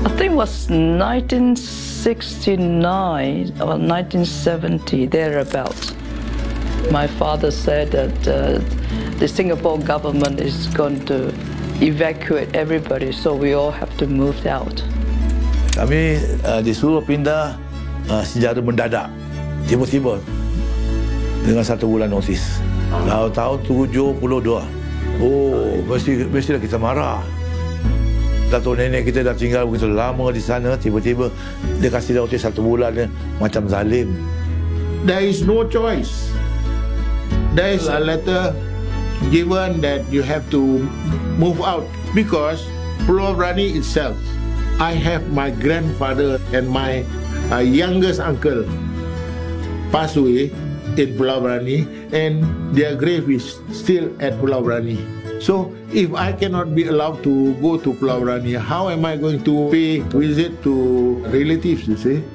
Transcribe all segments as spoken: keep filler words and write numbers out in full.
I think it was nineteen sixty-nine or nineteen seventy, thereabouts. My father said that uh, the Singapore government is going to evacuate everybody, so we all have to move out. Kami uh, disuruh pindah uh, secara mendadak, tiba-tiba dengan satu bulan notis. Dah tahun tujuh puluh dua. Oh, mesti mestilah kita marah. Datuk nenek kita dah tinggal begitu lama di sana, tiba-tiba dia kasih notis satu bulan, dia macam zalim. There is no choice. There is a letter given that you have to move out because Pulau Brani itself, I have my grandfather and my uh, youngest uncle passed away in Pulau Brani, and their grave is still at Pulau Brani. So if I cannot be allowed to go to Pulau Brani, how am I going to pay visit to relatives, you see?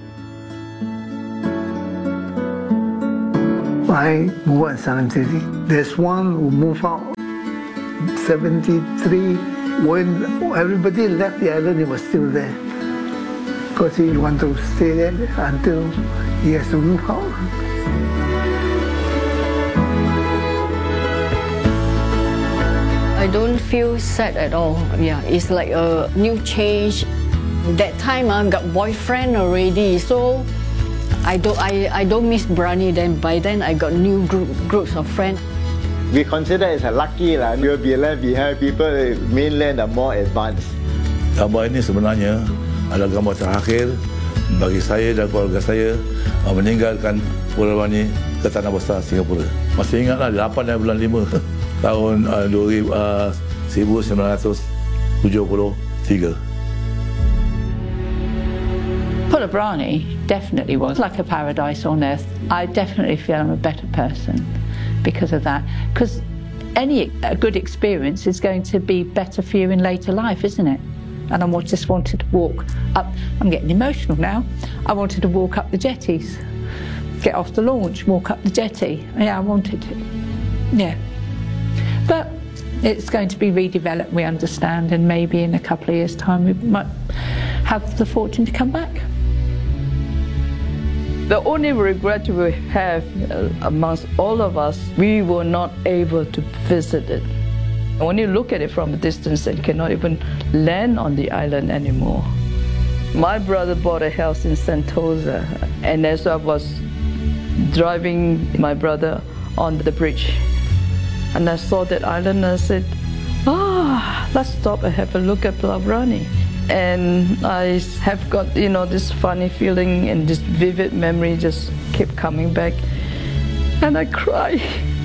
I moved out in seventy-three. There's one who moved out seventy-three. When everybody left the island, he was still there. Because he wanted to stay there until he has to move out. I don't feel sad at all. Yeah, it's like a new change. That time I got boyfriend already, so I don't, I, I don't miss Brani then. By then, I got new group, groups of friends. We consider it a lucky lah. We'll be left behind. People mainland are more advanced. Gambar ini sebenarnya adalah gambar terakhir bagi saya dan keluarga saya meninggalkan Pulau Brani ke Tanah Besar Singapura. Masih ingatlah lapan bulan lima tahun seribu sembilan ratus tujuh puluh tiga. Pulau Brani definitely was like a paradise on earth. I definitely feel I'm a better person because of that. Because any a good experience is going to be better for you in later life, isn't it? And I just wanted to walk up. I'm getting emotional now. I wanted to walk up the jetties, get off the launch, walk up the jetty. Yeah, I wanted to. Yeah. But it's going to be redeveloped, we understand, and maybe in a couple of years' time we might have the fortune to come back. The only regret we have uh, amongst all of us, we were not able to visit it. When you look at it from a distance, you cannot even land on the island anymore. My brother bought a house in Sentosa, and as I was driving my brother on the bridge, and I saw that island, and I said, ah, oh, let's stop and have a look at Pulau Brani. And I have got, you know, this funny feeling and this vivid memory just kept coming back. And I cry.